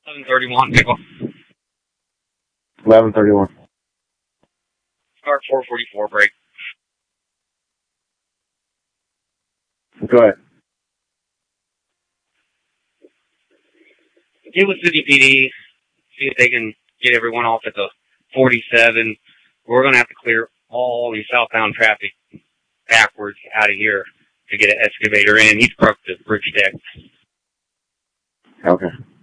1131 pickle. 1131. Start 444 break. Go ahead. Get with City PD, see if they can get everyone off at the 47. We're going to have to clear all the southbound traffic backwards out of here to get an excavator in. He's broke the bridge deck. Okay.